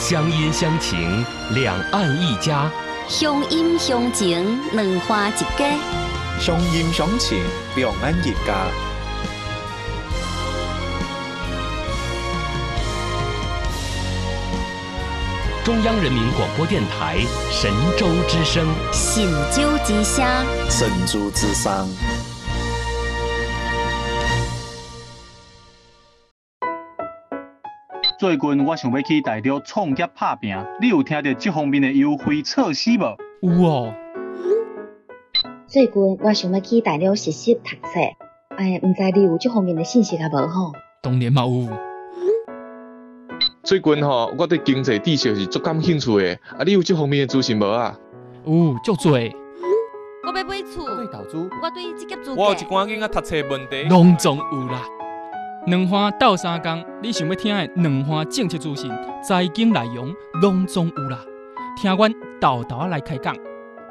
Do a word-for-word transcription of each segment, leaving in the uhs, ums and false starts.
乡音乡情，两岸一家； 乡音乡情，两花一家； 乡音乡情，两岸一家。 中央人民广播电台神州之声， 神州之声， 神州之声。 最近我想要去大陆创业打拼，你有听到这方面的优惠措施无？ 有哦。 最近我想要去大陆实习读册，哎，唔知你有这方面的信息啊无吼？ 当然嘛有。 最近吼，我对经济知识是足感兴趣的，啊，你有这方面的资讯无啊？ 有，足多。 我要买厝， 我对投资， 我对职业资格， 我有一寡囡仔读册问题， 拢总有啦。两花斗三工，你想要听的两花政策资讯、财经内容，拢总有啦。听阮豆豆来开讲。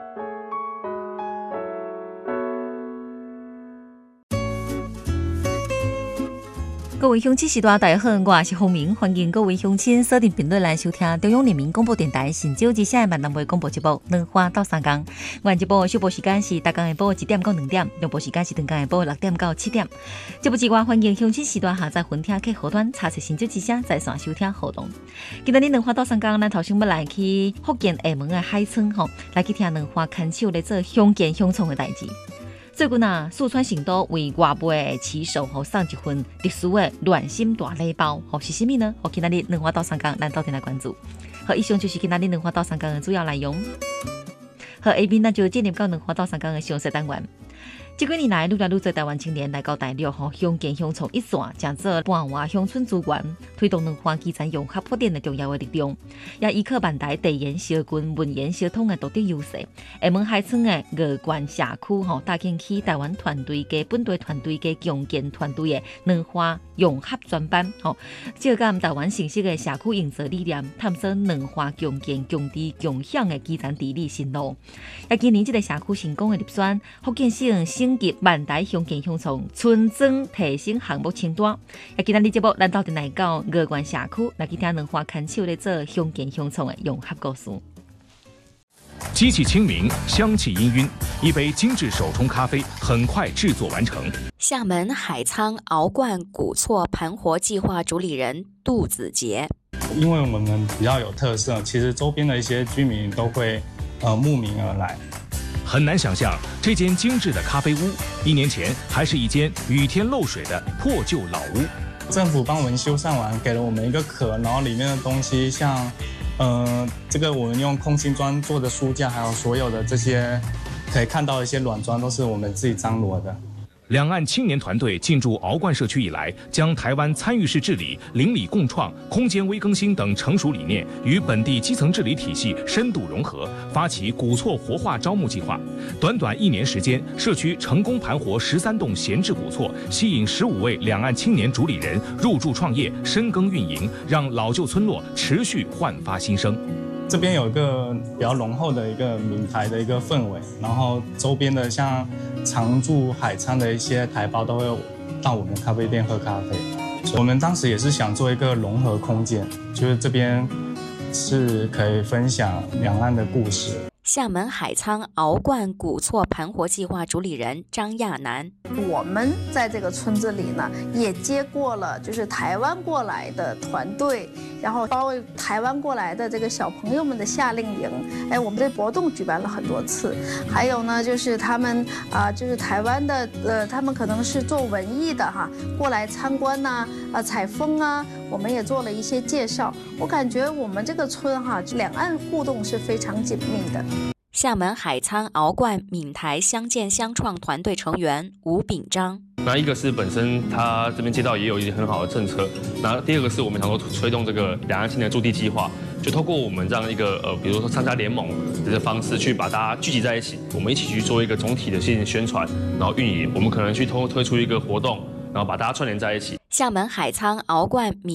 各位乡亲时代，大家好，我是洪明，欢迎各位乡亲锁定频率来收听中央人民广播电台神州之声的闽南话广播节目《两花斗三工》。我节目首播时间是逐天下晡一点到两点，中播时间是长天下晡六点到七点。节目之外，欢迎乡亲时代下载分听客户端，查询神州之声在线收听互动。今日两花斗三工，咱头先要来去福建厦门的海村吼，来去听两花牵手来做乡建乡创的代志。最近啊，四川成都为外卖的骑手吼送一份特殊的暖心大礼包，吼是什么呢？好，今仔日两花斗三工，咱到底来关注。好，以上就是今仔日两花斗三工的主要内容。好，下面咱就进入到两花斗三工的详细单元。这几年来，愈来愈多台湾青年来到大陆，吼乡建乡创一线，将做半华乡村资源，推动两岸基层融合发展的重要的力量。也依靠万台地缘小近、文言小通的独特优势，厦门海村的鹅关社区，吼搭建起台湾团队加本地团队加共建团队的两岸融合专班，吼借鉴台湾成熟的社区营造理念，探索两岸共建、共治、共享的基层治理新路。也今年这个社区成功的入选福建省升级万台乡建乡创村庄提升项目清单。也今日节目，咱到底来到鹅关社区来去听两花牵手来做乡建乡创的融合故事。 机器清明，香气氤氲，一杯精致手冲咖啡很快制作完成。 厦门海沧鳌冠古厝盘活计划主理人杜子杰， 因为我们比较有特色，其实周边的一些居民都会呃慕名而来。 很难想象，这间精致的咖啡屋，一年前还是一间雨天漏水的破旧老屋。 政府帮我们修缮完，给了我们一个壳，然后里面的东西像，呃，这个我们用空心砖做的书架，还有所有的这些可以看到的一些软砖，都是我们自己张罗的。 两岸青年团队进驻鳌冠社区以来，将台湾参与式治理、邻里共创、空间微更新等成熟理念与本地基层治理体系深度融合，发起古厝活化招募计划。短短一年时间，社区成功盘活十三栋闲置古厝，吸引十五位两岸青年主理人入驻创业、深耕运营，让老旧村落持续焕发新生。 这边有一个比较浓厚的一个闽台的一个氛围，然后周边的像常驻海沧的一些台胞都会到我们咖啡店喝咖啡。我们当时也是想做一个融合空间，就是这边是可以分享两岸的故事。 厦门海沧鳌冠古厝盘活计划主理人张亚楠， 我们在这个村子里呢，也接过了就是台湾过来的团队，然后包括台湾过来的这个小朋友们的夏令营，哎，我们这活动举办了很多次。还有呢，就是他们啊、呃，就是台湾的呃，他们可能是做文艺的哈，过来参观呐、啊，呃，采风啊，我们也做了一些介绍。我感觉我们这个村哈，两岸互动是非常紧密的。 厦门海沧鳌冠闽台乡建乡创团队成员吴炳章， 那一个是本身他这边街道也有一些很好的政策，那第二个是我们想说推动这个两岸青年驻地计划，就透过我们这样一个呃，比如说参加联盟的这个方式，去把大家聚集在一起，我们一起去做一个总体的性宣传，然后运营，我们可能去推推出一个活动，然后把大家串联在一起。 厦门海沧鳌冠闽